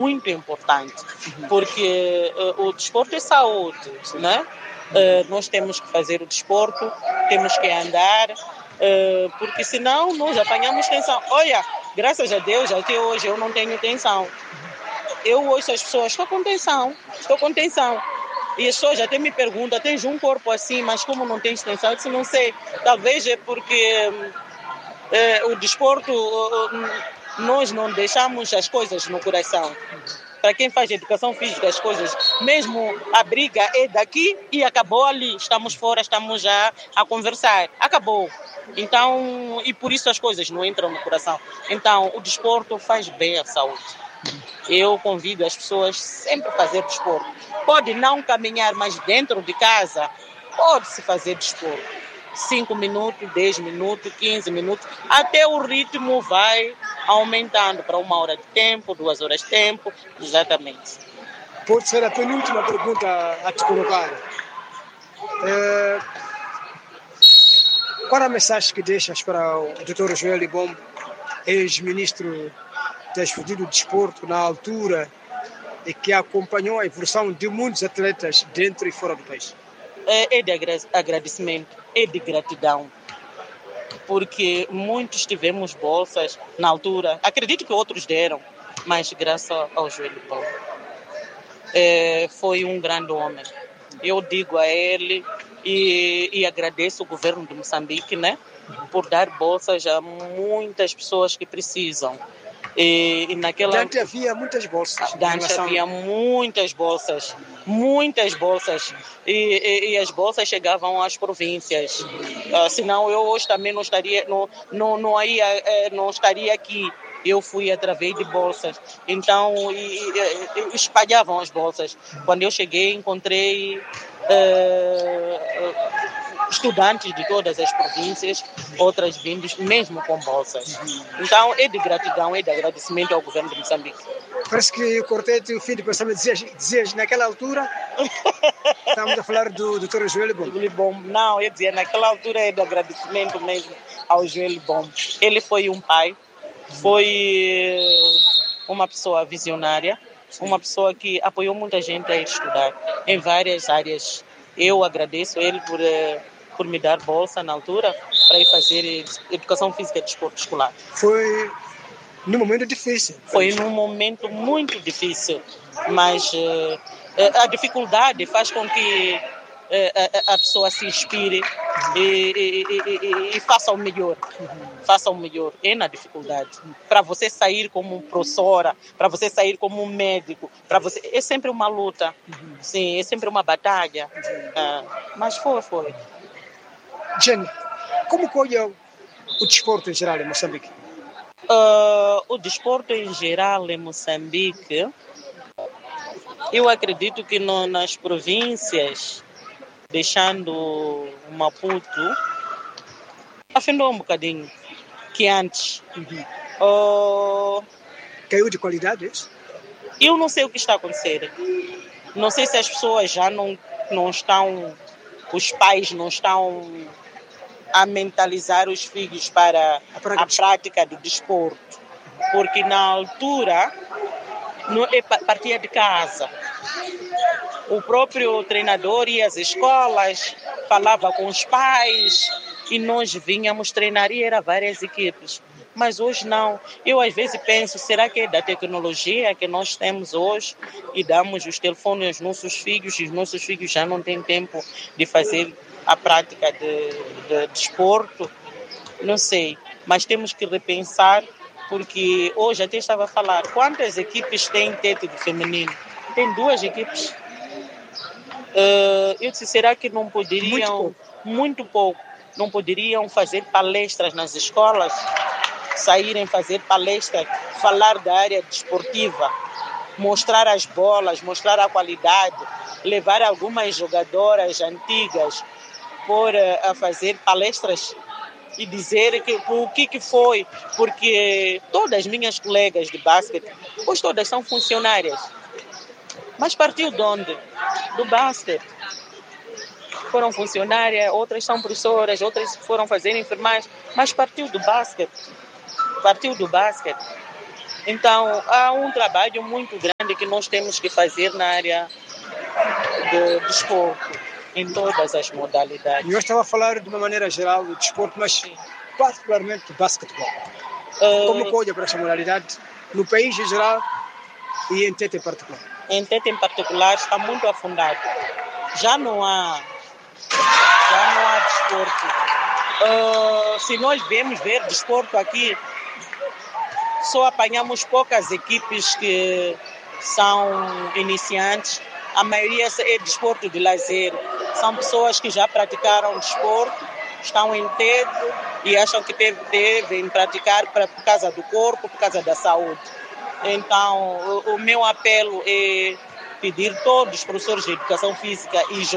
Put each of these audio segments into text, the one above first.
muito importante, porque o desporto é saúde, né? Nós temos que fazer o desporto, temos que andar, porque senão nós apanhamos tensão. Olha, graças a Deus, até hoje eu não tenho tensão. Eu ouço as pessoas, estou com tensão. E as pessoas até me perguntam, tens um corpo assim, mas como não tens tensão? Eu disse, não sei, talvez é porque o desporto, nós não deixamos as coisas no coração. Para quem faz educação física, as coisas, mesmo a briga é daqui e acabou ali. Estamos fora, estamos já a conversar. Acabou. Então, e por isso as coisas não entram no coração. Então, o desporto faz bem à saúde. Eu convido as pessoas sempre a fazer desporto. Pode não caminhar, mas dentro de casa pode-se fazer desporto. 5 minutos, 10 minutos, 15 minutos, até o ritmo vai aumentando para 1 hora de tempo, 2 horas de tempo, exatamente. Pode ser a penúltima pergunta a te colocar. Qual a mensagem que deixas para o Dr. Joel Ibom, ex-ministro da Juventude do Desporto, na altura, e que acompanhou a evolução de muitos atletas dentro e fora do país? É de agradecimento, é de gratidão, porque muitos tivemos bolsas na altura, acredito que outros deram, mas graças ao Joel Ibom. Foi um grande homem. Eu digo a ele e agradeço o governo de Moçambique, né, por dar bolsas a muitas pessoas que precisam. E naquela... Antes havia muitas bolsas. Antes havia muitas bolsas. E as bolsas chegavam às províncias. Senão eu hoje também não estaria aqui. Eu fui através de bolsas. Então, espalhavam as bolsas. Quando eu cheguei, encontrei estudantes de todas as províncias, outras vindos mesmo com bolsas. Então, é de gratidão, é de agradecimento ao governo de Moçambique. Parece que cortei o fim de pensamento. Dizias naquela altura, estamos a falar do Dr. Joel Ibom. Não, eu dizia, naquela altura é de agradecimento mesmo ao Joel Ibom. Ele foi um pai, foi uma pessoa visionária, uma pessoa que apoiou muita gente a estudar em várias áreas. Eu agradeço ele por me dar bolsa na altura para ir fazer educação física e desporto escolar. Foi num momento difícil. Foi num momento muito difícil, mas a dificuldade faz com que a pessoa se inspire e faça o melhor. Faça o melhor, é na dificuldade. Para você sair como professora, para você sair como médico, é sempre uma luta, sim, é sempre uma batalha. Mas foi. Jenny, como foi o desporto em geral em Moçambique? O desporto em geral em Moçambique, eu acredito que nas províncias, deixando Maputo, afindou um bocadinho que antes. Caiu de qualidade isso? Eu não sei o que está acontecendo. Não sei se as pessoas já não estão, os pais não estão a mentalizar os filhos para a prática do desporto. Porque na altura partia de casa. O próprio treinador ia às escolas, falava com os pais e nós vínhamos treinar e eram várias equipes. Mas hoje não. Eu às vezes penso, será que é da tecnologia que nós temos hoje e damos os telefones aos nossos filhos e os nossos filhos já não têm tempo de fazer a prática de desporto? Não sei, mas temos que repensar, porque hoje até estava a falar, quantas equipes têm teto de feminino? Tem 2 equipes. Eu disse, será que não poderiam, muito pouco, não poderiam fazer palestras nas escolas, saírem fazer palestras, falar da área desportiva, mostrar as bolas, mostrar a qualidade, levar algumas jogadoras antigas a fazer palestras e dizer o que foi, porque todas as minhas colegas de basquete, pois todas são funcionárias. Mas partiu de onde? Do basquete. Foram funcionárias, outras são professoras, outras foram fazer enfermagem, mas partiu do basquete. Então, há um trabalho muito grande que nós temos que fazer na área do desporto, em todas as modalidades. Eu estava a falar de uma maneira geral do desporto, mas Sim. particularmente do basquetebol. Como que olha para esta modalidade no país em geral e em Tete em particular? Em Tete em particular está muito afundado. Já não há desporto. Se nós viemos ver desporto aqui, só apanhamos poucas equipes que são iniciantes. A maioria é desporto de lazer. São pessoas que já praticaram desporto, estão em Tete e acham que devem praticar por causa do corpo, por causa da saúde. Então, o meu apelo é pedir todos os professores de educação física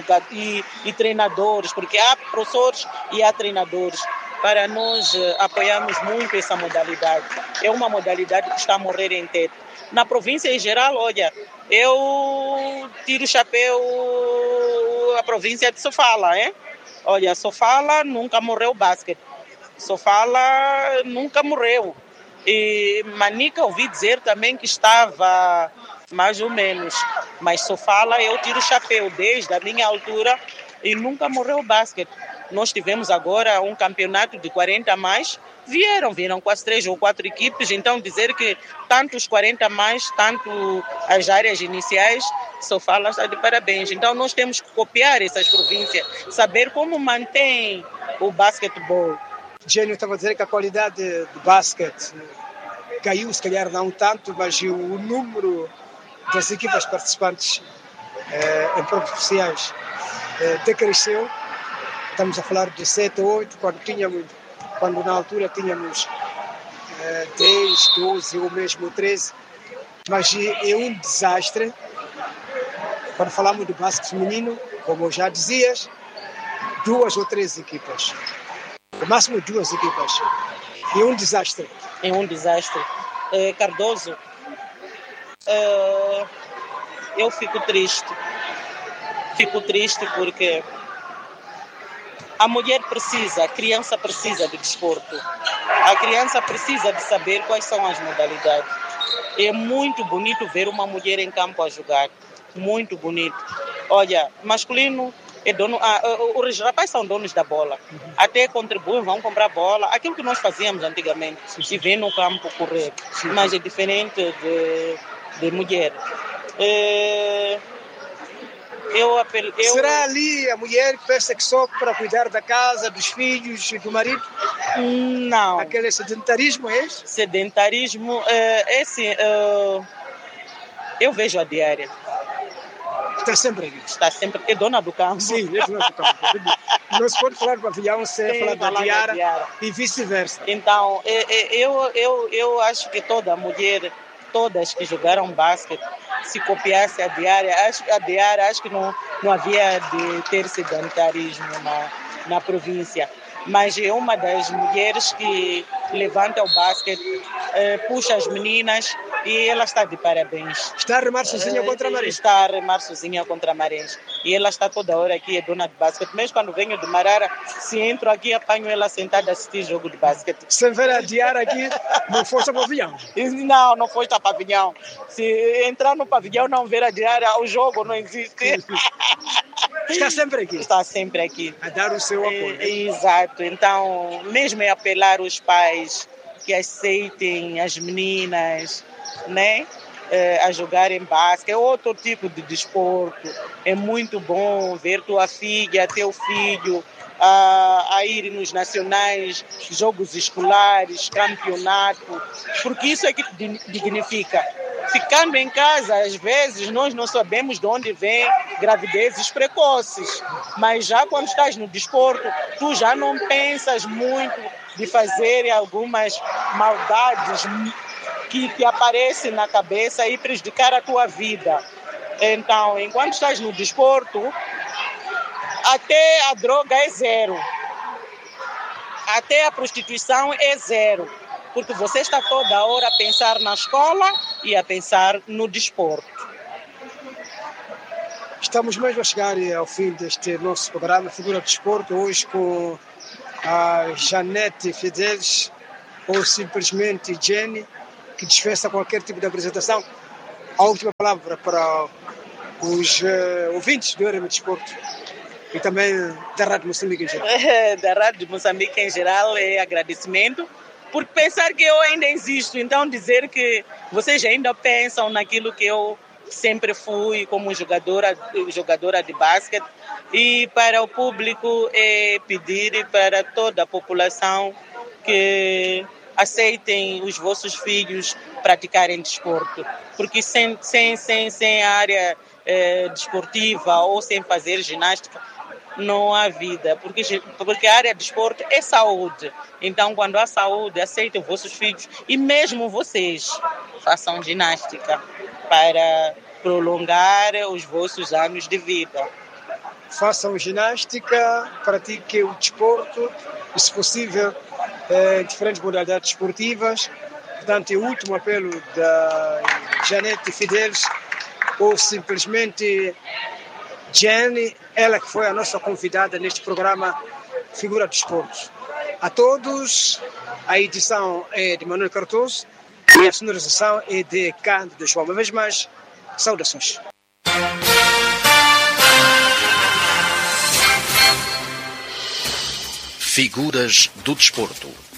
e treinadores, porque há professores e há treinadores, para nós apoiarmos muito essa modalidade. É uma modalidade que está a morrer em Tete. Na província em geral, olha, eu tiro o chapéu à província de Sofala, hein? Olha, Sofala nunca morreu o basquete. Sofala nunca morreu. E Manica ouvi dizer também que estava mais ou menos, mas Sofala eu tiro o chapéu desde a minha altura e nunca morreu o basquete. Nós tivemos agora um campeonato de 40 a mais, vieram quase 3 ou 4 equipes, então dizer que tanto os 40 a mais, tanto as áreas iniciais, Sofala está de parabéns. Então nós temos que copiar essas províncias, saber como mantém o basquetebol. Gênio estava a dizer que a qualidade do basquete caiu, se calhar não tanto, mas o número das equipas participantes em provas oficiais decresceu. Estamos a falar de 7 ou 8, quando na altura tínhamos 10, 12 ou mesmo 13. Mas é um desastre. Quando falamos de basquete feminino, como já dizias, 2 ou 3 equipas. No máximo 2 equipas. É um desastre. É um desastre. Cardoso, eu fico triste. Fico triste porque a mulher precisa, a criança precisa de desporto. A criança precisa de saber quais são as modalidades. É muito bonito ver uma mulher em campo a jogar. Muito bonito. Olha, masculino é dono. Os rapazes são donos da bola. Até contribuem, vão comprar bola. Aquilo que nós fazíamos antigamente. Se vê no campo correr. Mas é diferente de mulher. Será ali a mulher que pensa que só para cuidar da casa, dos filhos e do marido? Não. Aquele sedentarismo é esse? Sedentarismo é assim, eu vejo a diária. Está sempre aqui. Está sempre, é dona do campo. Sim, é dona do campo. Não se pode falar do pavilhão sem falar da diária e vice-versa. Então, eu acho que toda mulher, todas que jogaram basquete, se copiasse a diária, acho que não havia de ter sedentarismo na província. Mas é uma das mulheres que levanta o basquete, puxa as meninas e ela está de parabéns. Está a remar sozinha contra a Marins? Está a remar sozinha contra a Marins. E ela está toda hora aqui, é dona de basquete. Mesmo quando venho de Marara, se entro aqui, apanho ela sentada a assistir jogo de basquete. Sem ver a diária aqui, não foste ao pavilhão? Não foste ao pavilhão. Se entrar no pavilhão não ver a diária, o jogo não existe. Está sempre aqui? Está sempre aqui. A dar o seu apoio. Exato. Então, mesmo é apelar os pais que aceitem as meninas, né? A jogarem basquete, é outro tipo de desporto. É muito bom ver tua filha, teu filho a ir nos nacionais, jogos escolares, campeonato, porque isso é que dignifica. Ficando em casa, às vezes, nós não sabemos de onde vêm gravidezes precoces, mas já quando estás no desporto, tu já não pensas muito de fazer algumas maldades que aparecem na cabeça e prejudicar a tua vida. Então, enquanto estás no desporto, até a droga é 0. Até a prostituição é 0. Porque você está toda hora a pensar na escola e a pensar no desporto. Estamos mesmo a chegar ao fim deste nosso programa Figura do Desporto, hoje com a Janete Fidelis, ou simplesmente Jenny, que dispensa qualquer tipo de apresentação. A última palavra para os ouvintes do RM Desporto e também da Rádio Moçambique em geral. Da Rádio Moçambique em geral é agradecimento, por pensar que eu ainda existo, então dizer que vocês ainda pensam naquilo que eu sempre fui como jogadora de basquete, e para o público é pedir para toda a população que aceitem os vossos filhos praticarem desporto, porque sem a área desportiva ou sem fazer ginástica não há vida, porque a área de desporto é saúde. Então, quando há saúde, aceitem os vossos filhos e mesmo vocês façam ginástica para prolongar os vossos anos de vida. Façam ginástica, pratiquem o desporto, e, se possível, diferentes modalidades esportivas. Portanto, o último apelo da Janete Fidelis, ou simplesmente Jenny, ela que foi a nossa convidada neste programa Figura dos Esportes. A todos, a edição é de Manuel Cardoso e a sonorização é de Cândido João. Uma vez mais, saudações. Figuras do Desporto.